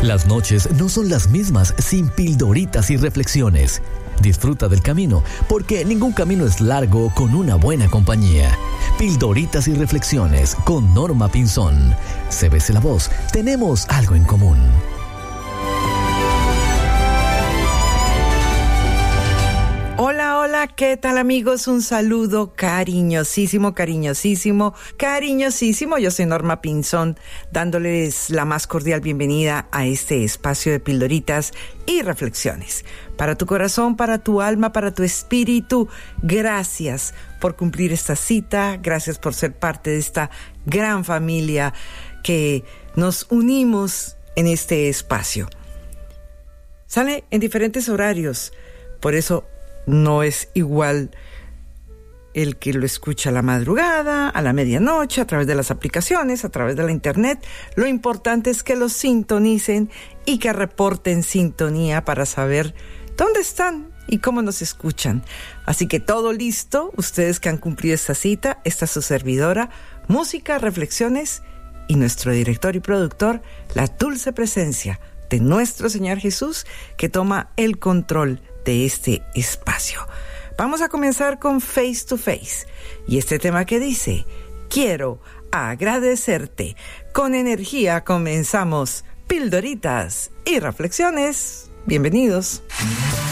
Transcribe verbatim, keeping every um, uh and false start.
Las noches no son las mismas sin pildoritas y reflexiones. Disfruta del camino, porque ningún camino es largo con una buena compañía. Pildoritas y reflexiones con Norma Pinzón. C B C La Voz, tenemos algo en común. Hola, hola, ¿qué tal amigos? Un saludo cariñosísimo, cariñosísimo, cariñosísimo. Yo soy Norma Pinzón, dándoles la más cordial bienvenida a este espacio de pildoritas y reflexiones. Para tu corazón, para tu alma, para tu espíritu, gracias por cumplir esta cita, gracias por ser parte de esta gran familia que nos unimos en este espacio. Sale en diferentes horarios, por eso no es igual el que lo escucha a la madrugada, a la medianoche, a través de las aplicaciones, a través de la internet. Lo importante es que los sintonicen y que reporten sintonía para saber dónde están y cómo nos escuchan. Así que todo listo, ustedes que han cumplido esta cita, esta es su servidora, música, reflexiones y nuestro director y productor, la dulce presencia de nuestro Señor Jesús, que toma el control de este espacio. Vamos a comenzar con Face to Face y este tema que dice: quiero agradecerte. Con energía comenzamos pildoritas y reflexiones. Bienvenidos.